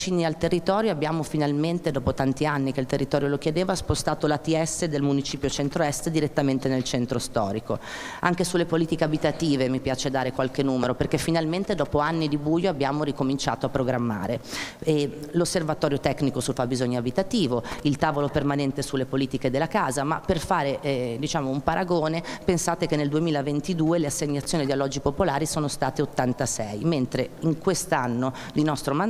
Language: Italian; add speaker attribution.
Speaker 1: Al territorio abbiamo finalmente, dopo tanti anni che il territorio lo chiedeva, spostato l'ATS del municipio centro-est direttamente nel centro storico. Anche sulle politiche abitative mi piace dare qualche numero, perché finalmente dopo anni di buio abbiamo ricominciato a programmare. L'osservatorio tecnico sul fabbisogno abitativo, il tavolo permanente sulle politiche della casa, ma per fare diciamo un paragone, pensate che nel 2022 le assegnazioni di alloggi popolari sono state 86, mentre in quest'anno di nostro mandato